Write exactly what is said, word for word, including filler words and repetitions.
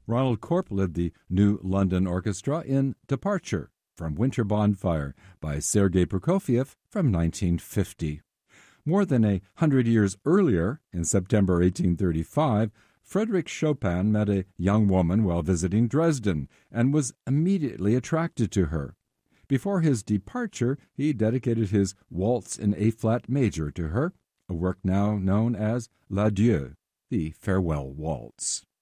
Ronald Corp led the New London Orchestra in Departure from Winter Bonfire by Sergei Prokofiev from nineteen fifty. More than a hundred years earlier, in September eighteen thirty-five, Frédéric Chopin met a young woman while visiting Dresden and was immediately attracted to her. Before his departure, he dedicated his Waltz in A-flat major to her, a work now known as L'Adieu, the Farewell Waltz.